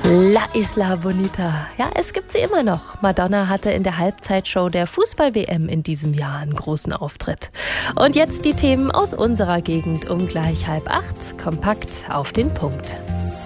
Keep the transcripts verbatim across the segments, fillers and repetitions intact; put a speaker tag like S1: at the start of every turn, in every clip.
S1: La Isla Bonita. Ja, es gibt sie immer noch. Madonna hatte in der Halbzeitshow der Fußball-W M in diesem Jahr einen großen Auftritt. Und jetzt die Themen aus unserer Gegend um gleich halb acht. Kompakt auf den Punkt.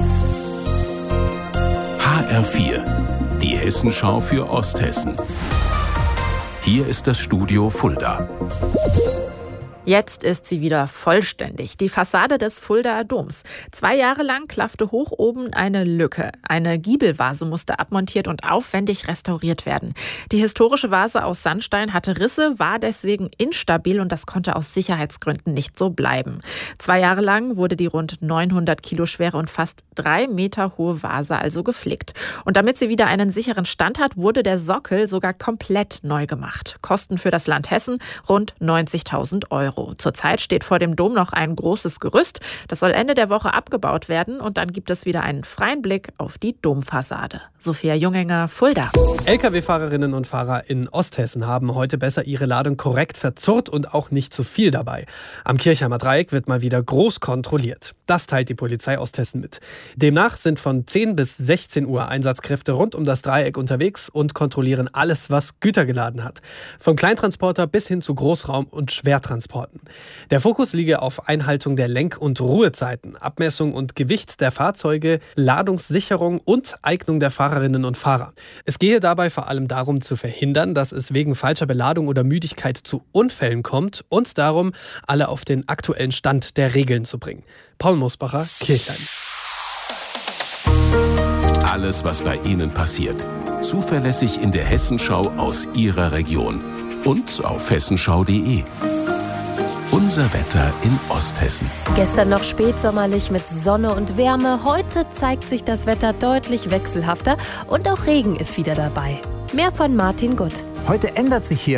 S2: H R vier, die Hessenschau für Osthessen. Hier ist das Studio Fulda.
S3: Jetzt ist sie wieder vollständig. Die Fassade des Fuldaer Doms. Zwei Jahre lang klaffte hoch oben eine Lücke. Eine Giebelvase musste abmontiert und aufwendig restauriert werden. Die historische Vase aus Sandstein hatte Risse, war deswegen instabil und das konnte aus Sicherheitsgründen nicht so bleiben. Zwei Jahre lang wurde die rund neunhundert Kilo schwere und fast drei Meter hohe Vase also geflickt. Und damit sie wieder einen sicheren Stand hat, wurde der Sockel sogar komplett neu gemacht. Kosten für das Land Hessen rund neunzigtausend Euro. Zurzeit steht vor dem Dom noch ein großes Gerüst. Das soll Ende der Woche abgebaut werden und dann gibt es wieder einen freien Blick auf die Domfassade. Sophia Jungenger, Fulda.
S4: L K W-Fahrerinnen und Fahrer in Osthessen haben heute besser ihre Ladung korrekt verzurrt und auch nicht zu viel dabei. Am Kirchheimer Dreieck wird mal wieder groß kontrolliert. Das teilt die Polizei Osthessen mit. Demnach sind von zehn bis sechzehn Uhr Einsatzkräfte rund um das Dreieck unterwegs und kontrollieren alles, was Güter geladen hat. Vom Kleintransporter bis hin zu Großraum- und Schwertransporten. Der Fokus liege auf Einhaltung der Lenk- und Ruhezeiten, Abmessung und Gewicht der Fahrzeuge, Ladungssicherung und Eignung der Fahrerinnen und Fahrer. Es gehe dabei vor allem darum zu verhindern, dass es wegen falscher Beladung oder Müdigkeit zu Unfällen kommt und darum, alle auf den aktuellen Stand der Regeln zu bringen. Paul Mosbacher, Kirchheim.
S2: Alles, was bei Ihnen passiert. Zuverlässig in der Hessenschau aus Ihrer Region. Und auf hessenschau punkt de. Unser Wetter in Osthessen.
S1: Gestern noch spätsommerlich mit Sonne und Wärme. Heute zeigt sich das Wetter deutlich wechselhafter und auch Regen ist wieder dabei. Mehr von Martin Gutt.
S5: Heute ändert sich hier